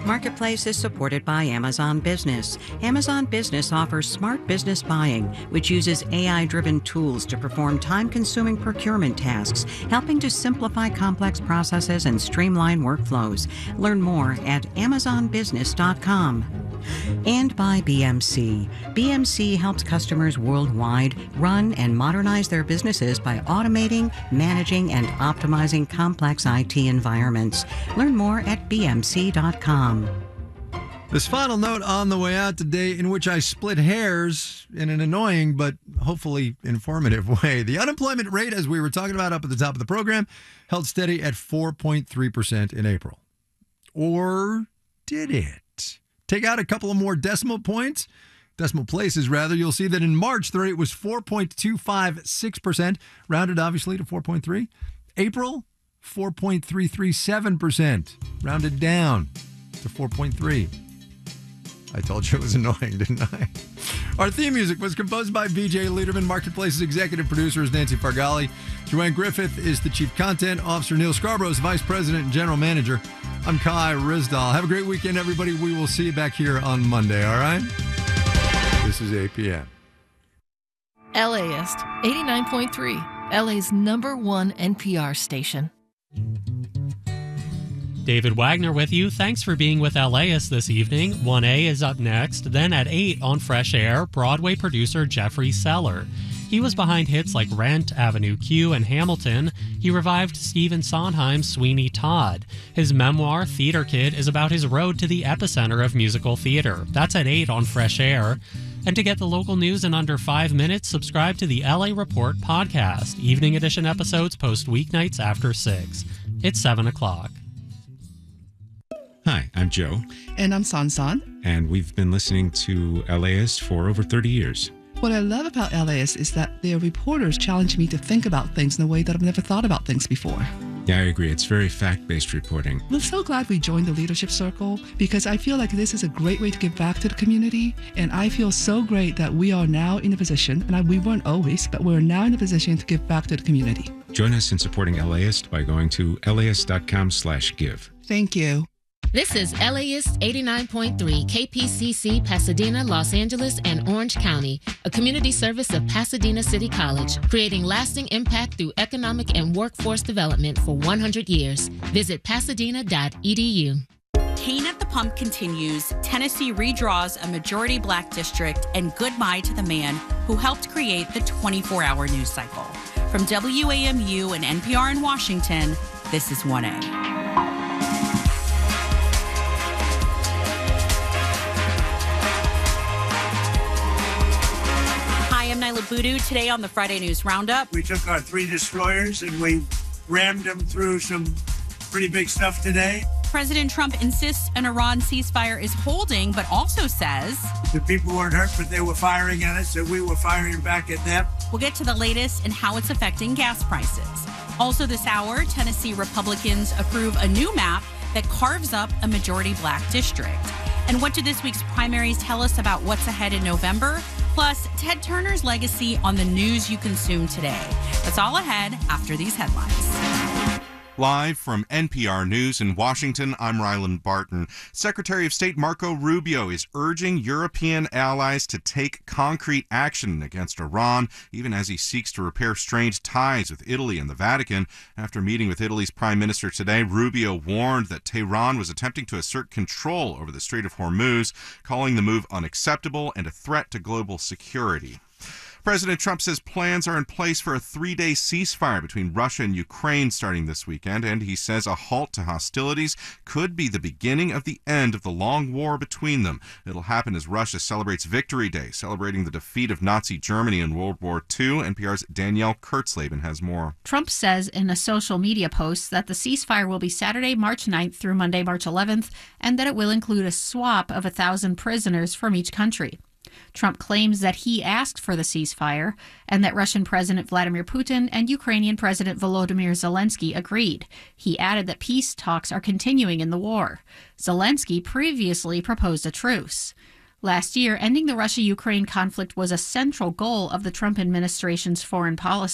Marketplace is supported by Amazon Business. Amazon Business offers smart business buying, which uses AI-driven tools to perform time-consuming procurement tasks, helping to simplify complex processes and streamline workflows. Learn more at amazonbusiness.com. And by BMC. BMC helps customers worldwide run and modernize their businesses by automating, managing, and optimizing complex IT environments. Learn more at bmc.com. This final note on the way out today, in which I split hairs in an annoying but hopefully informative way. The unemployment rate, as we were talking about up at the top of the program, held steady at 4.3% in April. Or did it? Take out a couple of more decimal places, you'll see that in March, the rate was 4.256%, rounded obviously to 4.3. April, 4.337%, rounded down to 4.3. I told you it was annoying, didn't I? Our theme music was composed by BJ Liederman. Marketplace's executive producer is Nancy Fargali. Joanne Griffith is the chief content officer. Neil Scarborough is vice president and general manager. I'm Kai Rizdal. Have a great weekend, everybody. We will see you back here on Monday, all right? This is APM. LAist 89.3, LA's #1 NPR station. David Wagner with you. Thanks for being with LAist this evening. 1A is up next. Then at 8 on Fresh Air, Broadway producer Jeffrey Seller. He was behind hits like Rent, Avenue Q, and Hamilton. He revived Stephen Sondheim's Sweeney Todd. His memoir, Theater Kid, is about his road to the epicenter of musical theater. That's at 8 on Fresh Air. And to get the local news in under 5 minutes, subscribe to the LA Report podcast. Evening edition episodes post weeknights after 6. It's 7 o'clock. Hi, I'm Joe. And I'm Sansan. And we've been listening to LAist for over 30 years. What I love about LAist is that their reporters challenge me to think about things in a way that I've never thought about things before. Yeah, I agree. It's very fact-based reporting. I'm so glad we joined the Leadership Circle because I feel like this is a great way to give back to the community. And I feel so great that we are now in a position, and we weren't always, but we're now in a position to give back to the community. Join us in supporting LAist by going to laist.com/give. Thank you. This is LAist 89.3 KPCC, Pasadena, Los Angeles, and Orange County, a community service of Pasadena City College, creating lasting impact through economic and workforce development for 100 years. Visit pasadena.edu. Pain at the Pump continues. Tennessee redraws a majority black district, and goodbye to the man who helped create the 24-hour news cycle. From WAMU and NPR in Washington, this is 1A. I'm Nyla Boodoo. Today on the Friday News Roundup. We took our 3 destroyers and we rammed them through some pretty big stuff today. President Trump insists an Iran ceasefire is holding, but also says the people weren't hurt, but they were firing at us and we were firing back at them. We'll get to the latest and how it's affecting gas prices. Also this hour, Tennessee Republicans approve a new map that carves up a majority black district. And what do this week's primaries tell us about what's ahead in November? Plus, Ted Turner's legacy on the news you consume today. That's all ahead after these headlines. Live from NPR News in Washington, I'm Ryland Barton. Secretary of State Marco Rubio is urging European allies to take concrete action against Iran, even as he seeks to repair strained ties with Italy and the Vatican. After meeting with Italy's Prime Minister today, Rubio warned that Tehran was attempting to assert control over the Strait of Hormuz, calling the move unacceptable and a threat to global security. President Trump says plans are in place for a 3-day ceasefire between Russia and Ukraine starting this weekend, and he says a halt to hostilities could be the beginning of the end of the long war between them. It'll happen as Russia celebrates Victory Day, celebrating the defeat of Nazi Germany in World War II. NPR's Danielle Kurtzleben has more. Trump says in a social media post that the ceasefire will be Saturday, March 9th through Monday, March 11th, and that it will include a swap of 1,000 prisoners from each country. Trump claims that he asked for the ceasefire and that Russian President Vladimir Putin and Ukrainian President Volodymyr Zelensky agreed. He added that peace talks are continuing in the war. Zelensky previously proposed a truce. Last year, ending the Russia-Ukraine conflict was a central goal of the Trump administration's foreign policy.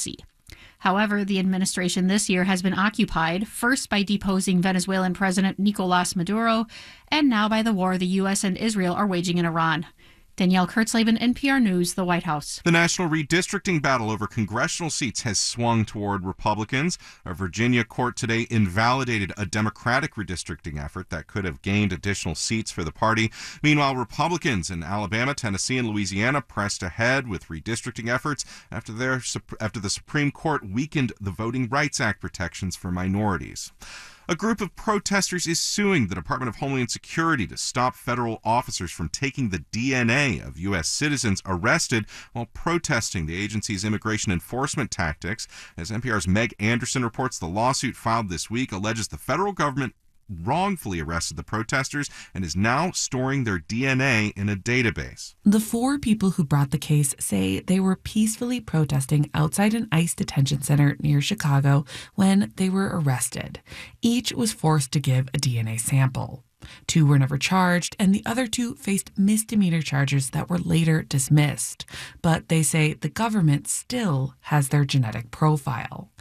However, the administration this year has been occupied, first by deposing Venezuelan President Nicolas Maduro, and now by the war the U.S. and Israel are waging in Iran. Danielle Kurtzleben, NPR News, the White House. The national redistricting battle over congressional seats has swung toward Republicans. A Virginia court today invalidated a Democratic redistricting effort that could have gained additional seats for the party. Meanwhile, Republicans in Alabama, Tennessee, and Louisiana pressed ahead with redistricting efforts after the Supreme Court weakened the Voting Rights Act protections for minorities. A group of protesters is suing the Department of Homeland Security to stop federal officers from taking the DNA of U.S. citizens arrested while protesting the agency's immigration enforcement tactics. As NPR's Meg Anderson reports, the lawsuit filed this week alleges the federal government wrongfully arrested the protesters and is now storing their DNA in a database. The 4 people who brought the case say they were peacefully protesting outside an ICE detention center near Chicago when they were arrested. Each was forced to give a DNA sample. 2 were never charged, and the other 2 faced misdemeanor charges that were later dismissed. But they say the government still has their genetic profile.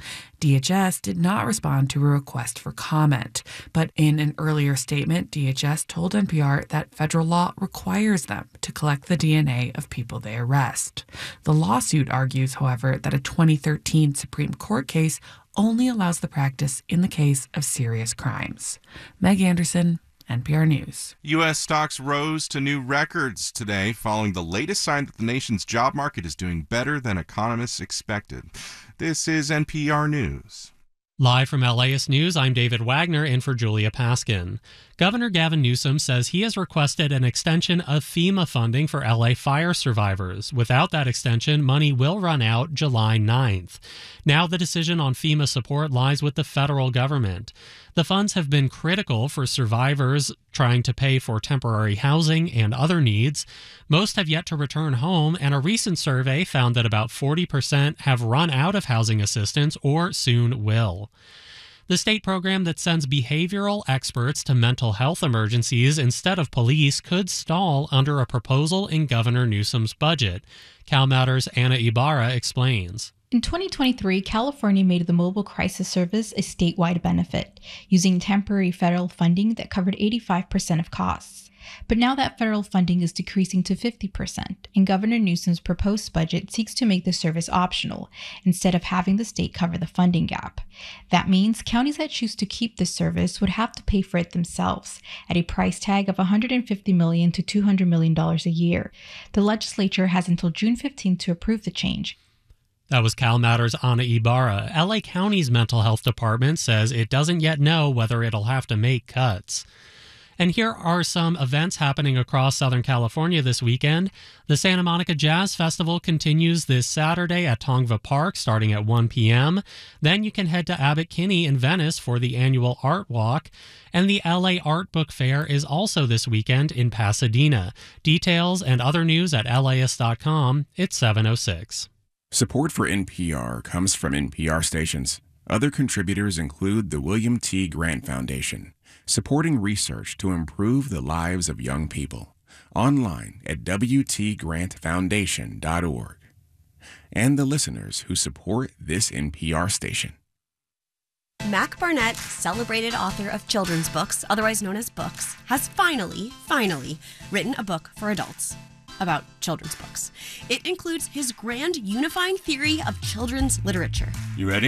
DHS did not respond to a request for comment, but in an earlier statement, DHS told NPR that federal law requires them to collect the DNA of people they arrest. The lawsuit argues, however, that a 2013 Supreme Court case only allows the practice in the case of serious crimes. Meg Anderson, NPR News. U.S. stocks rose to new records today following the latest sign that the nation's job market is doing better than economists expected. This is NPR News. Live from LAist News, I'm David Wagner in for Julia Paskin. Governor Gavin Newsom says he has requested an extension of FEMA funding for LA fire survivors. Without that extension, money will run out July 9th. Now the decision on FEMA support lies with the federal government. The funds have been critical for survivors trying to pay for temporary housing and other needs. Most have yet to return home, and a recent survey found that about 40% have run out of housing assistance or soon will. The state program that sends behavioral experts to mental health emergencies instead of police could stall under a proposal in Governor Newsom's budget. CalMatters' Anna Ibarra explains. In 2023, California made the Mobile Crisis Service a statewide benefit, using temporary federal funding that covered 85% of costs. But now that federal funding is decreasing to 50%, and Governor Newsom's proposed budget seeks to make the service optional, instead of having the state cover the funding gap. That means counties that choose to keep this service would have to pay for it themselves, at a price tag of $150 million to $200 million a year. The legislature has until June 15th to approve the change. That was CalMatters' Anna Ibarra. LA County's mental health department says it doesn't yet know whether it'll have to make cuts. And here are some events happening across Southern California this weekend. The Santa Monica Jazz Festival continues this Saturday at Tongva Park starting at 1 p.m. Then you can head to Abbot Kinney in Venice for the annual Art Walk. And the LA Art Book Fair is also this weekend in Pasadena. Details and other news at LAist.com. It's 7:06. Support for NPR comes from NPR stations. Other contributors include the William T. Grant Foundation, supporting research to improve the lives of young people. Online at wtgrantfoundation.org. And the listeners who support this NPR station. Mac Barnett, celebrated author of children's books, otherwise known as books, has finally written a book for adults about children's books. It includes his grand unifying theory of children's literature. You ready?